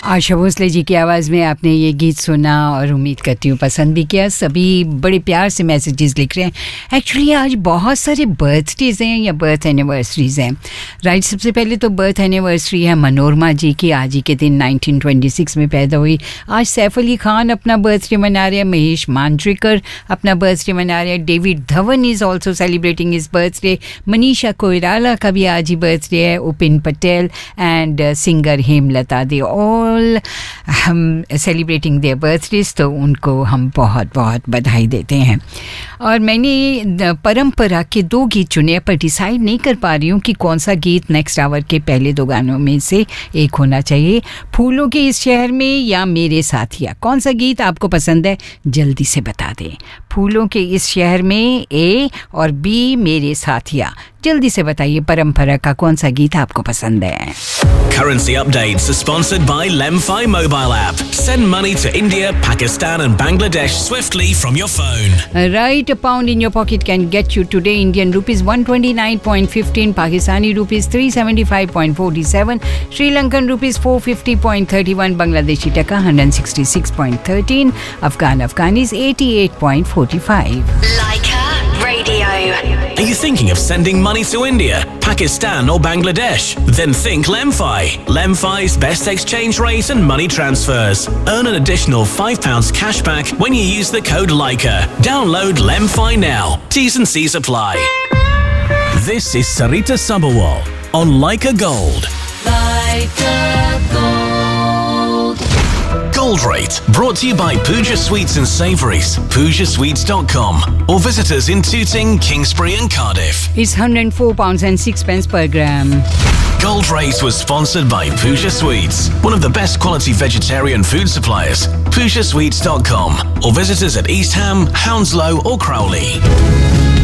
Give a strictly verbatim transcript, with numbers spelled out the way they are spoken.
आशा भोसले जी की आवाज़ में आपने ये गीत सुना और उम्मीद करती हूँ पसंद भी किया। सभी बड़े प्यार से मैसेजेस लिख रहे हैं। एक्चुअली आज बहुत सारे बर्थडेज हैं या बर्थ एनिवर्सरीज़ हैं, राइट। सबसे पहले तो बर्थ एनिवर्सरी है मनोरमा जी की, आज ही के दिन नाइनटीन ट्वेंटी सिक्स में पैदा हुई। आज सैफ अली खान अपना बर्थडे मना रहे हैं, महेश मांजरेकर अपना बर्थडे मना रहे हैं, David Dhawan is also celebrating his birthday, Manisha Koirala का भी आज ही बर्थडे है, उपिन Patel and singer Hemlata, they all हम सेलिब्रेटिंग देयर बर्थडेज, तो उनको हम बहुत बहुत बधाई देते हैं। और मैंने परंपरा के दो गीत चुने पर डिसाइड नहीं कर पा रही हूँ कि कौन सा गीत नेक्स्ट आवर के पहले दो गानों में से एक होना चाहिए, फूलों के इस शहर में या मेरे साथिया। कौन सा गीत आपको पसंद है जल्दी से बता दें। फूलों के इस शहर में ए और बी मेरे साथिया, जल्दी से बताइए परंपरा का कौन सा गीत आपको पसंद है। Currency updates are sponsored by Lemfi mobile app. Send money to India, Pakistan and Bangladesh swiftly from your phone. Right, a pound in your pocket can get you today Indian rupees one twenty-nine point one five, Pakistani rupees three seventy-five point four seven, Sri Lankan rupees four fifty point three one, Bangladeshi taka one sixty-six point one three, Afghan Afghanis eighty-eight point four five. Leica Radio. Are you thinking of sending money to India, Pakistan or Bangladesh? Then think Lemfi. Lemfi's best exchange rate and money transfers. Earn an additional five pounds cash back when you use the code Leica. Download Lemfi now. T's and C's apply. This is Sarita Sabharwal on Leica Gold. Leica Gold. Gold Rate, brought to you by Pooja Sweets and Savouries, pooja sweets dot com, or visit us in Tooting, Kingsbury and Cardiff. It's one hundred four pounds and six pence per gram. Gold Rate was sponsored by Pooja Sweets, one of the best quality vegetarian food suppliers, pooja sweets dot com, or visit us at East Ham, Hounslow or Crowley.